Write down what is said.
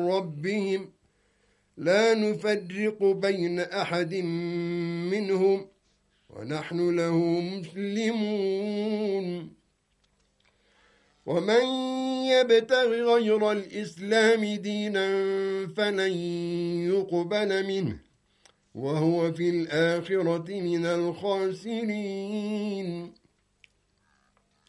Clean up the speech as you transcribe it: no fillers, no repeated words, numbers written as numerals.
ربهم لا نفرق بين أحد منهم ونحن له مسلمون ومن يبتغ غير الإسلام دينا فلن يقبل منه وهو في الآخرة من الخاسرين